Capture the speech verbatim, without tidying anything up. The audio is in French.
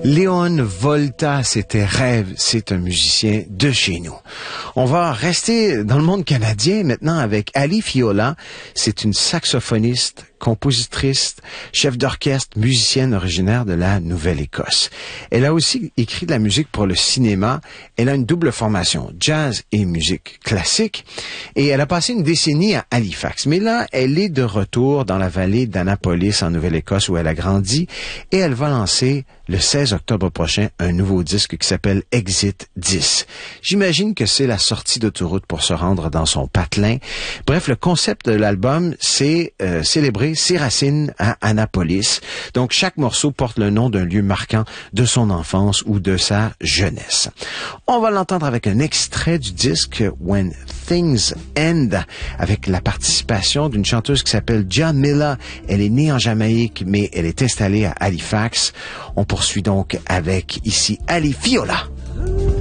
Léon Volta, c'était Rêve, c'est un musicien de chez nous. On va rester dans le monde canadien maintenant avec Ali Fiola. C'est une saxophoniste, compositrice, chef d'orchestre, musicienne originaire de la Nouvelle-Écosse. Elle a aussi écrit de la musique pour le cinéma. Elle a une double formation, jazz et musique classique. Et elle a passé une décennie à Halifax. Mais là, elle est de retour dans la vallée d'Annapolis, en Nouvelle-Écosse, où elle a grandi. Et elle va lancer le seize octobre prochain un nouveau disque qui s'appelle Exit dix. J'imagine que c'est la sortie d'autoroute pour se rendre dans son patelin. Bref, le concept de l'album, c'est euh, célébrer ses racines à Annapolis. Donc, chaque morceau porte le nom d'un lieu marquant de son enfance ou de sa jeunesse. On va l'entendre avec un extrait du disque When Things End, avec la participation d'une chanteuse qui s'appelle Jamila. Elle est née en Jamaïque, mais elle est installée à Halifax. On poursuit donc avec ici Ali Fiola.